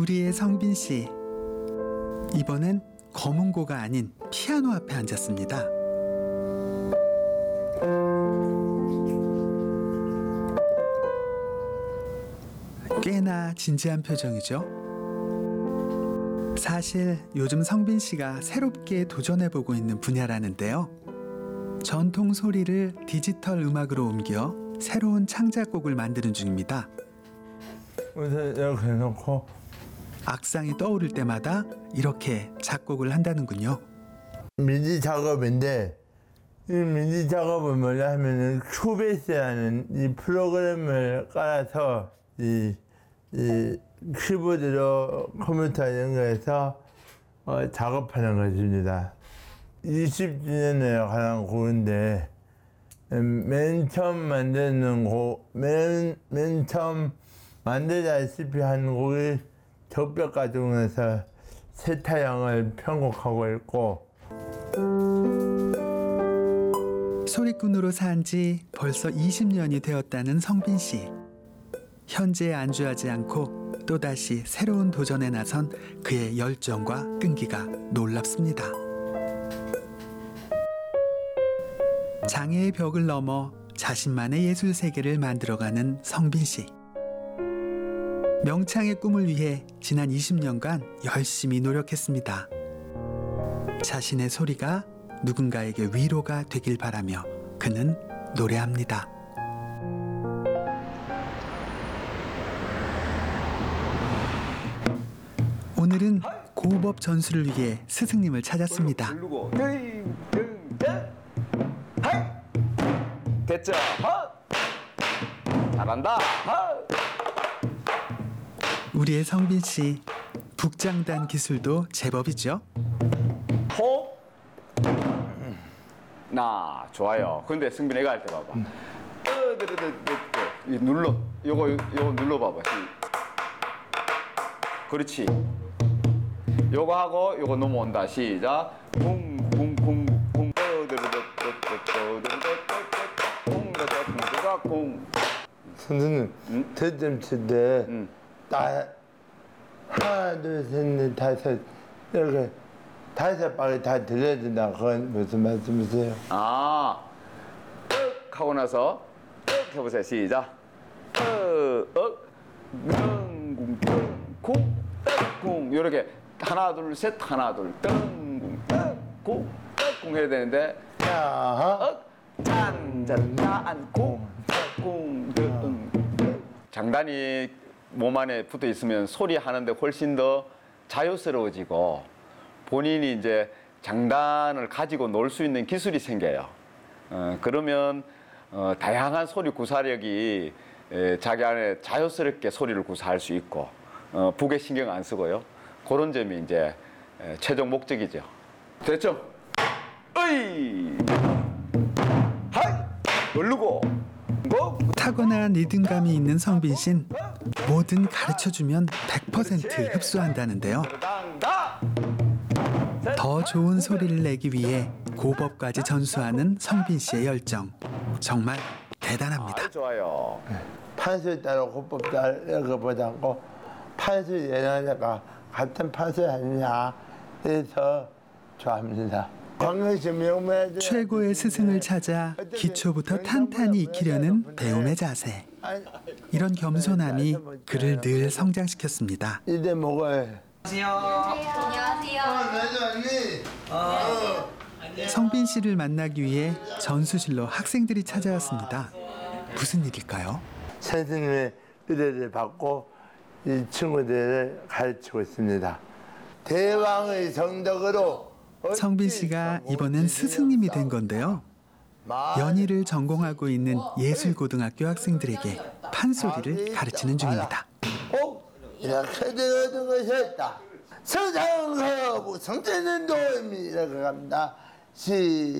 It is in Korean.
우리의 성빈 씨. 이번엔 검은고가 아닌 피아노 앞에 앉았습니다. 꽤나 진지한 표정이죠. 사실 요즘 성빈 씨가 새롭게 도전해보고 있는 분야라는데요. 전통 소리를 디지털 음악으로 옮겨 새로운 창작곡을 만드는 중입니다. 우선 이렇게 해놓고 악상이 떠오를 때마다 이렇게 작곡을 한다는군요. 미디 작업인데 이 미디 작업은 뭐냐 하면은 큐베이스라는 이 프로그램을 깔아서 이 키보드로 컴퓨터 연결해서 작업하는 것입니다. 20주년에 관한 곡인데 맨 처음 만드는 곡, 맨 처음 만들다시피 한 곡이 적벽가정에서 세타양을 편곡하고 있고 소리꾼으로 산 지 벌써 20년이 되었다는 성빈 씨. 현재에 안주하지 않고 또다시 새로운 도전에 나선 그의 열정과 끈기가 놀랍습니다. 장애의 벽을 넘어 자신만의 예술 세계를 만들어가는 성빈 씨. 명창의 꿈을 위해 지난 20년간 열심히 노력했습니다. 자신의 소리가 누군가에게 위로가 되길 바라며 그는 노래합니다. 오늘은 고법 전수를 위해 스승님을 찾았습니다. 됐죠? 잘한다. 우리의 성빈 씨, 북장단 기술도 제법이죠. 호. 나 좋아요. 근데 승빈 애가 할 때 봐봐. 눌러. 요거 눌러 봐봐. 그렇지. 요거 하고 요거 넘어온다. 시작. 쿵쿵쿵쿵. 선생님 대점 칠때 하나 둘 셋 넷 다섯 이렇게 다섯 방에 다 들려야 된다. 그건 무슨 말씀이세요? 뜩 하고 나서 뜩 해보세요. 시작. 쿵, 쿵 이렇게 하나 둘 셋 하나 둘 뜬, 쿵, 쿵 해야 되는데 짠짠짠 쿵, 쿵, 장단이 몸 안에 붙어 있으면 소리 하는데 훨씬 더 자유스러워지고 본인이 이제 장단을 가지고 놀 수 있는 기술이 생겨요. 그러면 다양한 소리 구사력이 자기 안에 자유스럽게 소리를 구사할 수 있고 북에 신경 안 쓰고요. 그런 점이 이제 최종 목적이죠. 됐죠? 으이! 하이! 누르고! 고! 타고난 리듬감이 있는 성빈 씨는 뭐든 가르쳐주면 100% 흡수한다는데요. 더 좋은 소리를 내기 위해 고법까지 전수하는 성빈 씨의 열정. 정말 대단합니다. 좋아요. 판소리 따로 고법 따로 이렇게 보지 않고 판소리 연하니까 같은 판소리 아니냐 해서 좋아합니다. 최고의 스승을 찾아 기초부터 탄탄히 익히려는 배움의 자세. 이런 겸손함이 그를 늘 성장시켰습니다. 이제 먹어요. 안녕하세요. 성빈 씨를 만나기 위해 전수실로 학생들이 찾아왔습니다. 무슨 일일까요? 선생님의 의뢰를 받고 이 친구들을 가르치고 있습니다. 대왕의 정덕으로 성빈 씨가 이번엔 스승님이 된 건데요. 연희를 전공하고 있는 예술고등학교 학생들에게 판소리를 가르치는 중입니다. 이렇게 되어든 것이었다. 서장하고 성태는 도움이 이렇게 갑니다. 시작.